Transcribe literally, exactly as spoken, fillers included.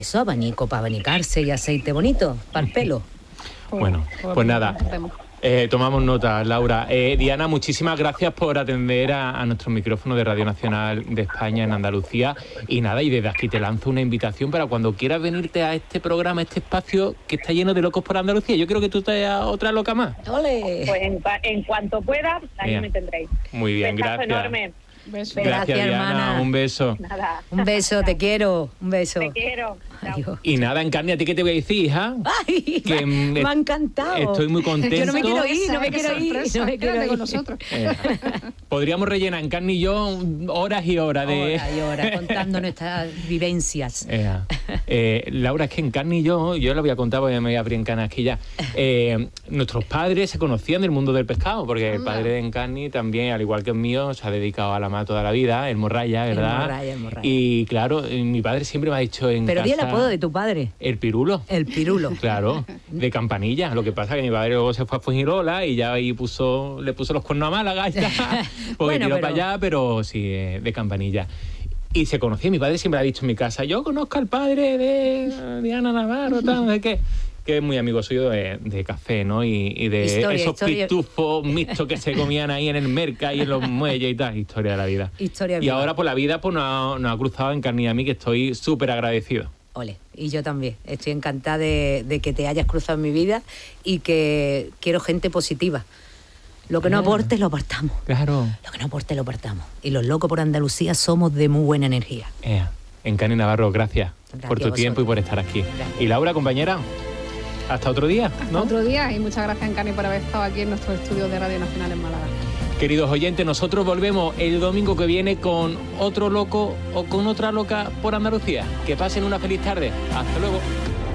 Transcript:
Eso, abanico para abanicarse y aceite bonito para el pelo. Bueno, pues nada, eh, tomamos nota, Laura. Eh, Diana, muchísimas gracias por atender a, a nuestro micrófono de Radio Nacional de España en Andalucía. Y nada, y desde aquí te lanzo una invitación para cuando quieras venirte a este programa, a este espacio que está lleno de locos por Andalucía. Yo creo que tú te das otra loca más. ¡Ole! Pues en, en cuanto pueda, ahí Bien. me tendréis. Muy bien, Besazo gracias. enorme. Beso. Gracias, Gracias, Diana. hermana. Un beso. Nada. Un beso, te quiero. Un beso. Te quiero. Chao. Adiós. Y nada, Encarni, ¿a ti qué te voy a decir, hija? Ay, Que, me, mm, me ha encantado. Estoy muy contento. Yo no me quiero ir, Sorpresa, no me qué quiero ir. sorpresa. No me quiero Quédate ir. con nosotros. Eh, podríamos rellenar, Encarni y yo, horas y horas de... Hora y hora, contando nuestras vivencias. Eh, eh, Laura, es que Encarni y yo, yo la voy a contar porque me voy a abrir en canasquilla. Eh, nuestros padres se conocían del mundo del pescado, porque el padre de Encarni también, al igual que el mío, se ha dedicado a la mar toda la vida, el morralla, ¿verdad? El morralla, el morralla. Y claro, eh, mi padre siempre me ha dicho en Pero casa... di el apodo de tu padre. El pirulo. El pirulo. Claro, de Campanilla. Lo que pasa es que mi padre luego se fue a Fuengirola y ya ahí puso, le puso los cuernos a Málaga y ya, porque Bueno, tiró pero- para allá, pero sí, eh, de Campanilla. Y se conocía, mi padre siempre ha dicho en mi casa, yo conozco al padre de Diana Navarro, tal, no sé qué, que es muy amigo suyo de, de café, ¿no? Y, y de Historia, esos historia. pitufos mixtos que se comían ahí en el merca y en los muelles y tal, historia de la vida. Historia Y viva. ahora por la vida pues nos ha, nos ha cruzado en Encarni y a mí, que estoy súper agradecido. Ole, y yo también. Estoy encantada de, de que te hayas cruzado en mi vida y que quiero gente positiva. Lo que no aporte, lo apartamos. Claro. Lo que no aporte, lo apartamos. Y los locos por Andalucía somos de muy buena energía. Eh, Encarni Navarro, gracias, Gracias por a tu vosotros. tiempo y por estar aquí. Gracias. Y Laura, compañera, hasta otro día, ¿no? Otro día, y muchas gracias, Encarni, por haber estado aquí en nuestro estudio de Radio Nacional en Málaga. Queridos oyentes, nosotros volvemos el domingo que viene con otro loco o con otra loca por Andalucía. Que pasen una feliz tarde. Hasta luego.